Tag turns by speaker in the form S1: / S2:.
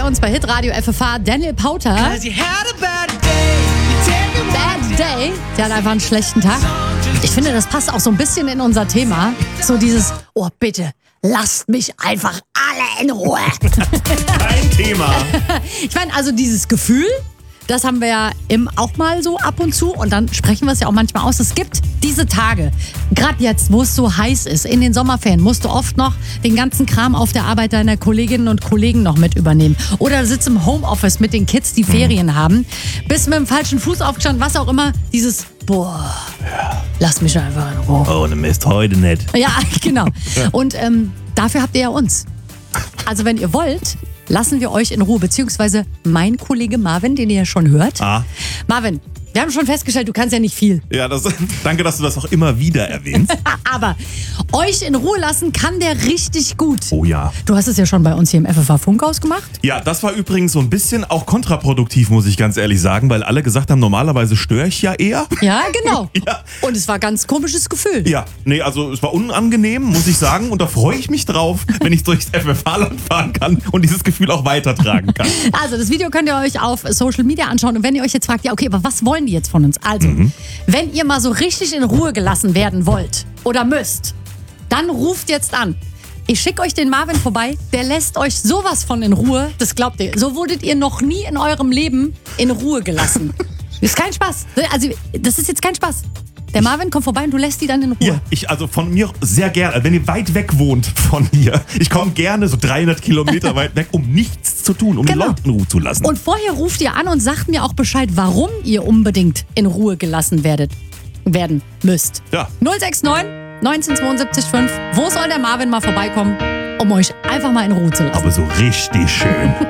S1: uns bei Hitradio FFH Daniel Powter. Bad Day. Der hat einfach einen schlechten Tag. Ich finde, das passt auch so ein bisschen in unser Thema. So dieses, oh bitte, lasst mich einfach alle in Ruhe.
S2: Kein Thema.
S1: Ich meine, also dieses Gefühl, das haben wir ja auch mal so ab und zu und dann sprechen wir es ja auch manchmal aus. Es gibt diese Tage, gerade jetzt, wo es so heiß ist, in den Sommerferien, musst du oft noch den ganzen Kram auf der Arbeit deiner Kolleginnen und Kollegen noch mit übernehmen. Oder sitzt im Homeoffice mit den Kids, die Ferien haben, bist mit dem falschen Fuß aufgestanden, was auch immer, dieses, boah, lass mich einfach in Ruhe.
S2: Oh, ne Mist, heute nicht.
S1: Ja, genau. Und dafür habt ihr ja uns. Also wenn ihr wollt, lassen wir euch in Ruhe, beziehungsweise mein Kollege Marvin, den ihr ja schon hört. Marvin, wir haben schon festgestellt, du kannst ja nicht viel.
S2: Ja, danke, dass du das auch immer wieder erwähnst.
S1: Aber euch in Ruhe lassen kann der richtig gut.
S2: Oh ja.
S1: Du hast es ja schon bei uns hier im FFH Funkhaus gemacht.
S2: Ja, das war übrigens so ein bisschen auch kontraproduktiv, muss ich ganz ehrlich sagen, weil alle gesagt haben, normalerweise störe ich ja eher.
S1: Ja, genau.
S2: Ja.
S1: Und es war ein ganz komisches Gefühl.
S2: Ja, nee, also es war unangenehm, muss ich sagen. Und da freue ich mich drauf, wenn ich durchs FFH-Land fahren kann und dieses Gefühl auch weitertragen kann.
S1: Also das Video könnt ihr euch auf Social Media anschauen. Und wenn ihr euch jetzt fragt, ja okay, aber was wollen die jetzt von uns? Also, wenn ihr mal so richtig in Ruhe gelassen werden wollt oder müsst, dann ruft jetzt an. Ich schicke euch den Marvin vorbei, der lässt euch sowas von in Ruhe, das glaubt ihr. So wurdet ihr noch nie in eurem Leben in Ruhe gelassen. Das ist kein Spaß. Also, das ist jetzt kein Spaß. Der Marvin kommt vorbei und du lässt die dann in Ruhe.
S2: Ja, also von mir sehr gerne. Wenn ihr weit weg wohnt von hier, ich komme gerne so 300 Kilometer weit weg, um nichts zu tun, um die Leute in Ruhe zu lassen.
S1: Und vorher ruft ihr an und sagt mir auch Bescheid, warum ihr unbedingt in Ruhe gelassen werden müsst.
S2: Ja.
S1: 069 1972 5. Wo soll der Marvin mal vorbeikommen, um euch einfach mal in Ruhe zu lassen?
S2: Aber so richtig schön.